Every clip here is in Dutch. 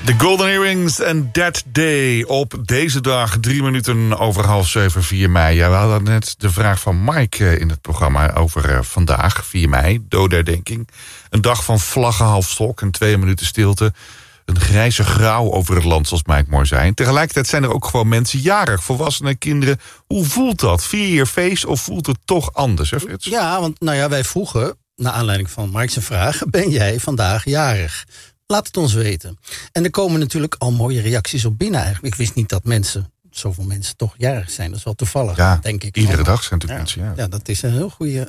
De Golden Earrings en That Day op deze dag, 3 minuten over 6:30, 4 mei. Ja, we hadden net de vraag van Mike in het programma over vandaag, 4 mei, dodenherdenking. Een dag van vlaggen, halfstok en 2 minuten stilte. Een grijze grauw over het land, zoals Mike mooi zei. Tegelijkertijd zijn er ook gewoon mensen jarig, volwassenen, kinderen. Hoe voelt dat? Vier je feest of voelt het toch anders, hè Frits? Ja, want wij vroegen, naar aanleiding van Mike's vraag, ben jij vandaag jarig? Laat het ons weten. En er komen natuurlijk al mooie reacties op binnen eigenlijk. Ik wist niet dat zoveel mensen toch jarig zijn. Dat is wel toevallig, denk ik. Iedere dag zijn natuurlijk mensen, ja. Ja, dat is een heel goede...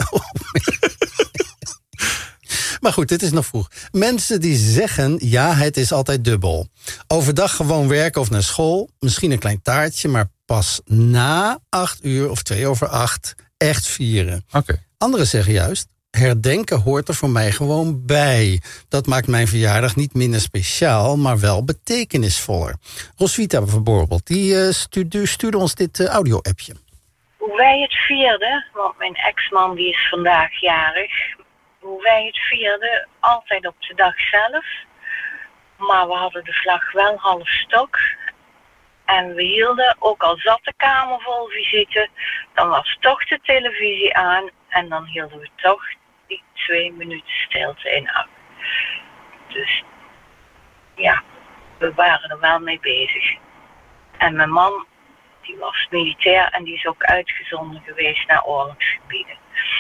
Maar goed, het is nog vroeg. Mensen die zeggen, ja, het is altijd dubbel. Overdag gewoon werken of naar school. Misschien een klein taartje, maar pas na 8 uur of 7:02 echt vieren. Okay. Anderen zeggen juist, herdenken hoort er voor mij gewoon bij. Dat maakt mijn verjaardag niet minder speciaal, maar wel betekenisvoller. Roswitha bijvoorbeeld, die stuurde ons dit audio-appje. Hoe wij het vierden, want mijn ex-man die is vandaag jarig. Hoe wij het vierden, altijd op de dag zelf. Maar we hadden de vlag wel half stok. En we hielden, ook al zat de kamer vol visite, dan was toch de televisie aan. En dan hielden we toch die 2 minuten stilte in af. Dus ja, we waren er wel mee bezig. En mijn man, die was militair en die is ook uitgezonden geweest naar oorlogsgebieden.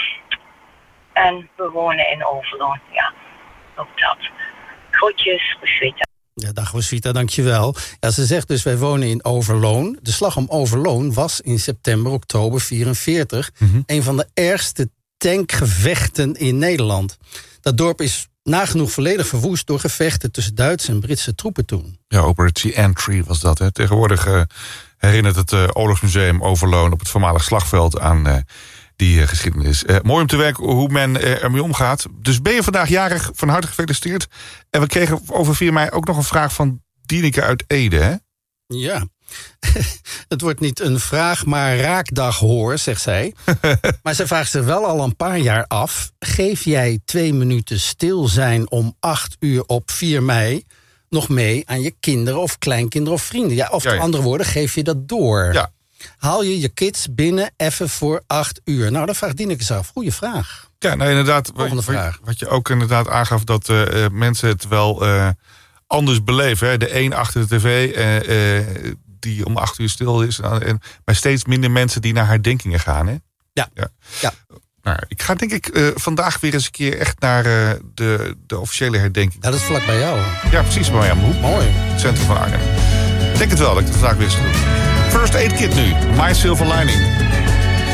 En we wonen in Overloon, ja, ook dat. Groetjes, Roswitha. Ja, dag Roswitha, dankjewel. Ja, ze zegt dus, wij wonen in Overloon. De slag om Overloon was in september, oktober 1944... een van de ergste tankgevechten in Nederland. Dat dorp is nagenoeg volledig verwoest door gevechten tussen Duitse en Britse troepen toen. Ja, Operatie Entry was dat, hè. Tegenwoordig herinnert het Oorlogsmuseum Overloon op het voormalig slagveld aan die geschiedenis. Mooi om te werken hoe men ermee omgaat. Dus ben je vandaag jarig, van harte gefeliciteerd. En we kregen over 4 mei ook nog een vraag van Dieneke uit Ede, hè? Ja, het wordt niet een vraag, maar raakdag hoor, zegt zij. Maar zij vraagt zich wel al een paar jaar af. Geef jij 2 minuten stil zijn om 8 uur op 4 mei... nog mee aan je kinderen of kleinkinderen of vrienden? Ja, of met andere woorden, geef je dat door? Ja. Haal je kids binnen even voor 8 uur? Nou, dat vraagt Dieneke zich af. Goeie vraag. Ja, nou inderdaad, wat je ook inderdaad aangaf, dat mensen het wel anders beleven. Hè? De een achter de tv die om 8 uur stil is. Maar steeds minder mensen die naar herdenkingen gaan. Hè? Ja. Nou, ik ga denk ik vandaag weer eens een keer echt naar de officiële herdenking. Ja, dat is vlak bij jou. Ja, precies bij mij aan Moe. Mooi. Het centrum van Arnhem. Ik denk het wel dat ik het vandaag weer eens ga doen. First Aid Kit nu. My Silver Lining.